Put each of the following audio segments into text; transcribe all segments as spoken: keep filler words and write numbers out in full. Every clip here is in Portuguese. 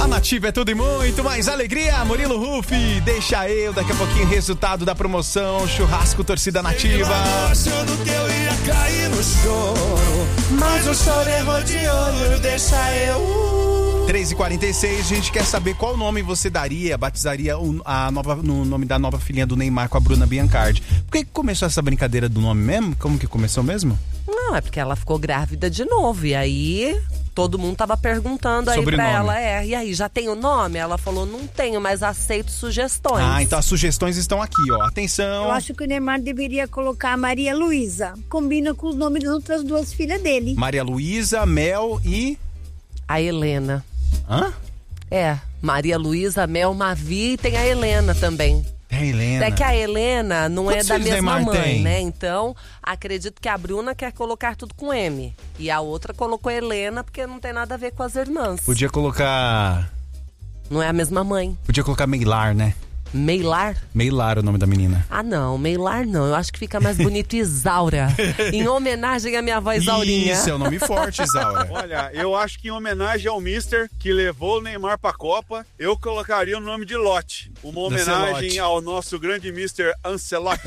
Nativa é tudo e muito mais alegria. Murilo Rufi, deixa eu. Daqui a pouquinho, resultado da promoção Churrasco Torcida Nativa. Achando que eu ia cair no choro, mas o choro errou de olho, deixa eu. três e quarenta e seis, a gente quer saber qual nome você daria, batizaria o, a nova, no nome da nova filhinha do Neymar com a Bruna Biancardi. Por que começou essa brincadeira do nome mesmo? Como que começou mesmo? Não, é porque ela ficou grávida de novo. E aí, todo mundo tava perguntando aí Sobrenome. pra ela. É, e aí, já tem o nome? Ela falou, não tenho, mas aceito sugestões. Ah, então as sugestões estão aqui, ó. Atenção. Eu acho que o Neymar deveria colocar a Maria Luísa. Combina com os nomes das outras duas filhas dele. Maria Luísa, Mel e... A Helena. Hã? É, Maria Luísa, Mel, Mavi e tem a Helena também. É a Helena. É que a Helena não Quantos é da filhos mesma Neymar mãe, tem? né? Então, acredito que a Bruna quer colocar tudo com M. E a outra colocou Helena porque não tem nada a ver com as irmãs. Podia colocar... Não é a mesma mãe. Podia colocar Meilar, né? Meilar? Meilar o nome da menina. Ah, não. Meilar não. Eu acho que fica mais bonito Isaura. Em homenagem à minha avó Isaurinha. Isso, é um nome forte, Isaura. Olha, eu acho que em homenagem ao mister que levou o Neymar pra Copa, eu colocaria o nome de Lote. Uma homenagem ao nosso grande mister Ancelotti.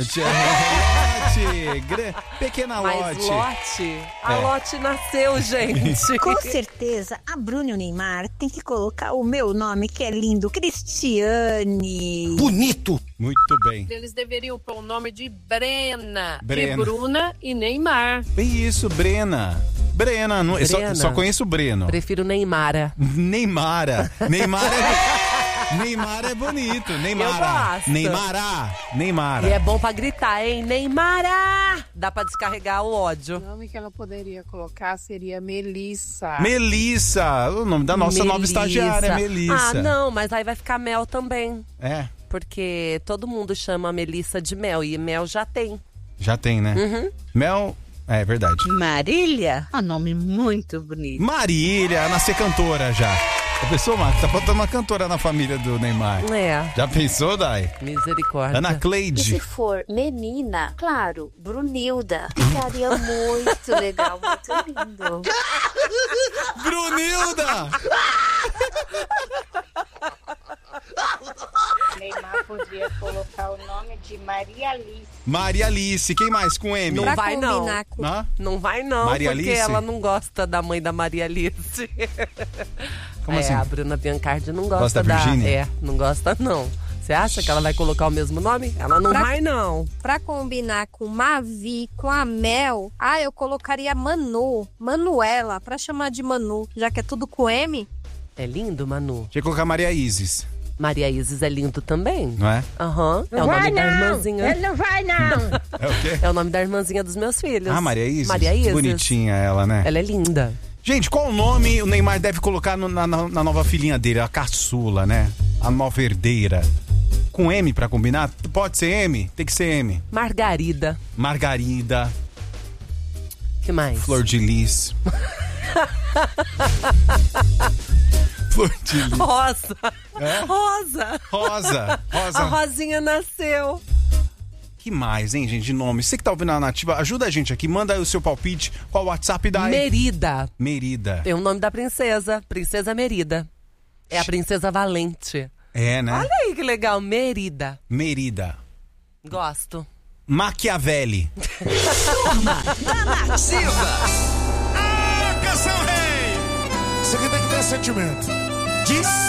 Lote, gra- pequena Mas Lote. Lote? A É. Lote nasceu, gente. Com certeza, a Bruna e o Neymar tem que colocar o meu nome, que é lindo, Cristiane. Bonito. Muito bem. Eles deveriam pôr o nome de Brena, Brena. de Bruna e Neymar. Bem isso, Brena. Brena, não, eu só, Brena. só conheço o Breno. Prefiro Neymara. Neymara. Neymar é, Neymar é bonito. Neymara. Eu gosto. Neymara. Neymara. E é bom pra gritar, hein? Neymara! Dá pra descarregar o ódio. O nome que ela poderia colocar seria Melissa. Melissa. O nome da nossa nova Melissa. estagiária é Melissa. Ah, não, mas aí vai ficar Mel também. É, Porque todo mundo chama a Melissa de Mel e Mel já tem. já tem, né? Uhum. Mel, é verdade. Marília, um nome muito bonito. Marília, nascer cantora já. Já pensou, Marcos? Tá faltando uma cantora na família do Neymar. É, Já pensou, Dai? misericórdia. Ana E se Cleide. for menina, claro, Brunilda. Ficaria muito legal, muito lindo. Brunilda! Neymar podia colocar o nome de Maria Alice. Maria Alice. Quem mais com M? Não Pra vai não. combinar com... Hã? Não vai não, Maria porque Alice? ela não gosta da mãe da Maria Alice. Como é, assim? a Bruna Biancardi não gosta, Gosta da Virgínia? É, não gosta não. Você acha que ela vai colocar o mesmo nome? Ela não Pra- vai não. Pra combinar com Mavi, com a Mel, ah, eu colocaria Manu, Manuela, pra chamar de Manu, já que é tudo com M. É lindo, Manu. Tinha que colocar Maria Isis, Maria Isis é lindo também. não é? Aham, é o nome da irmãzinha. Ele não vai, não. É o quê? É o nome da irmãzinha dos meus filhos. Ah, Maria Isis? Maria Isis. Bonitinha ela, né? Ela é linda. Gente, qual o nome o Neymar deve colocar no- na, na- na nova filhinha dele? A caçula, né? A nova herdeira. Com M pra combinar? Pode ser M? Tem que ser M. Margarida. Margarida, Que mais? Flor de Lis. Flor de Lis. Rosa. É? Rosa. Rosa. Rosa. A Rosinha nasceu. Que mais, hein, gente, de nome? Você que tá ouvindo a Nativa, ajuda a gente aqui. Manda aí o seu palpite. Qual o WhatsApp da... Merida. Merida. Tem o nome da princesa. Princesa Merida. É a princesa Valente. É, né? Olha aí que legal. Merida. Merida. Gosto. Machiavelli. Ah, canção rei! Isso aqui tem que ter sentimento. Diz